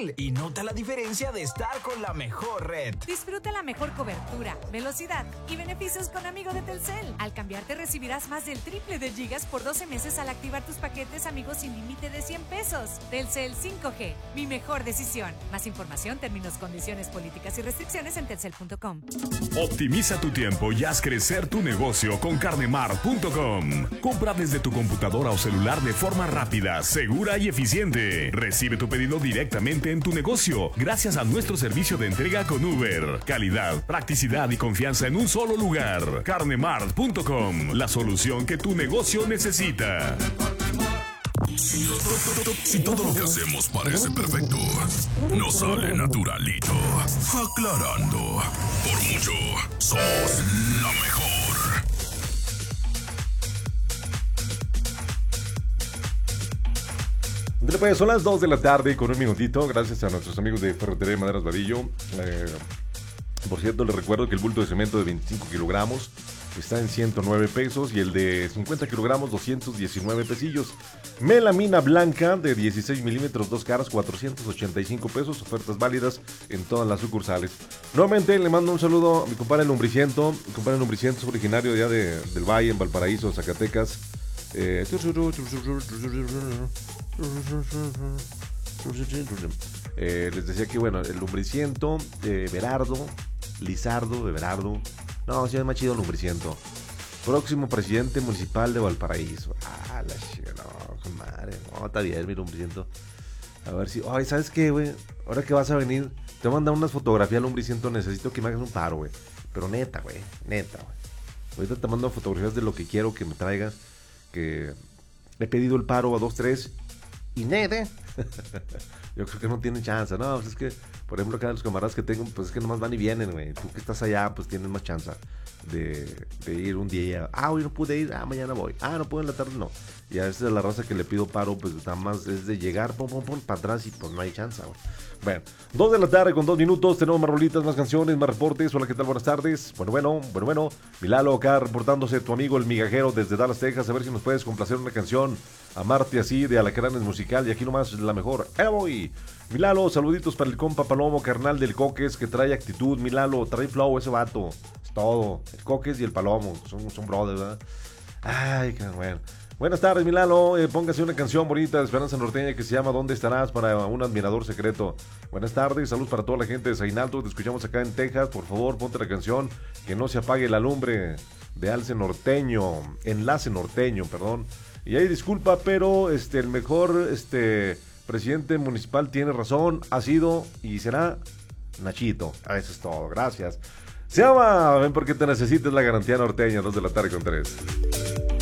Telcel y nota la diferencia de estar con la mejor red. Disfruta la mejor cobertura, velocidad y beneficios con Amigo de Telcel. Al cambiarte recibirás más del triple de gigas por 12 meses al activar tus paquetes Amigos sin límite de 100 pesos. Telcel 5G, mi mejor decisión. Más información, términos, condiciones, políticas y restricciones en telcel.com. Optimiza tu tiempo y haz crecer tu negocio con carnemart.com. Compra desde tu computadora o celular de forma rápida, segura y eficiente. Recibe tu pedido directamente en tu negocio gracias a nuestro servicio de entrega con Uber. Calidad, practicidad y confianza en un solo lugar. carnemart.com, la solución que tu negocio necesita. Si todo lo que hacemos parece perfecto, nos sale naturalito. Aclarando, por mucho, somos la mejor. Pues son las 2 de la tarde con un minutito. Gracias a nuestros amigos de Ferretería de Maderas Vadillo. Por cierto, les recuerdo que el bulto de cemento de 25 kilogramos está en 109 pesos y el de 50 kilogramos 219 pesillos. Melamina blanca de 16 milímetros, 2 caras, 485 pesos. Ofertas válidas en todas las sucursales. Nuevamente le mando un saludo a mi compadre Lumbriciento. Mi compadre Lumbriciento es originario de allá del Valle, en Valparaíso, Zacatecas. Les decía que bueno, el Lumbriciento, Berardo, Lizardo de Berardo. No, sí es más chido Lumbriciento. Próximo presidente municipal de Valparaíso. Ah, la chica, no, madre. No, está bien, mi Lumbriciento. A ver si. Ay, ¿sabes qué, güey? Ahora que vas a venir, te voy a mandar unas fotografías, Lumbriciento. Necesito que me hagas un paro, güey. Pero neta, güey. Neta, güey. Ahorita te mando fotografías de lo que quiero que me traigas. Que he pedido el paro a 2-3 y neta. Yo creo que no tienen chance. No, pues es que, por ejemplo, acá los camaradas que tengo, pues es que nomás van y vienen, güey. Tú que estás allá, pues tienes más chance de ir un día. Hoy no pude ir, mañana voy. No pude en la tarde, no. Y a veces la raza que le pido paro, pues nada más es de llegar, pum, para atrás y pues no hay chance, güey. Bueno, 2 de la tarde con 2 minutos, tenemos más rolitas, más canciones, más reportes. Hola, ¿qué tal? Buenas tardes. Bueno. Milalo acá reportándose, tu amigo el migajero desde Dallas, Texas. A ver si nos puedes complacer una canción. Amarte así de Alacranes Musical y aquí nomás la mejor. Voy. Milalo, saluditos para el compa Palomo, carnal del Coques, que trae actitud. Milalo, trae flow ese vato. Es todo. El Coques y el Palomo son brothers, ¿verdad? Ay, qué bueno. Buenas tardes, Milalo. Póngase una canción bonita de Esperanza Norteña que se llama ¿Dónde estarás? Para un admirador secreto. Buenas tardes, saludos para toda la gente de Zainalto. Te escuchamos acá en Texas. Por favor, ponte la canción Que no se apague la lumbre de Enlace Norteño, perdón. Y ahí disculpa, pero el mejor presidente municipal tiene razón, ha sido y será Nachito. Eso es todo, gracias. Se llama Ven porque te necesites, la garantía norteña, 2 de la tarde con 3.